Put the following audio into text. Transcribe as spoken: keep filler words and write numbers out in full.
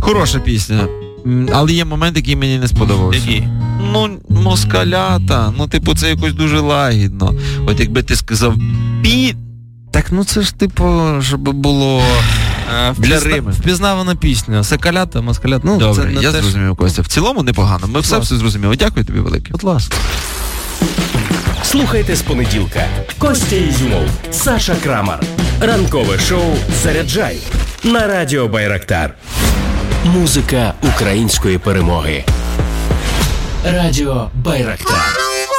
Хороша пісня. Але є момент, який мені не сподобався. Який? Ну, москалята. Ну, типу, це якось дуже лагідно. От якби ти сказав пі... Так, ну це ж, типу, щоб було... Для Риму. Впізнавана пісня. Соколята, москалята. Ну, добре, це я теж... зрозумів, Костя. В цілому непогано. Ми все, все зрозуміли. Дякую тобі велике. Будь ласка. Слухайте з понеділка. Костя Ізюмов, Саша Крамар. Ранкове шоу «Заряджай» на Радіо Байрактар. Музика української перемоги. Радіо Байрактар.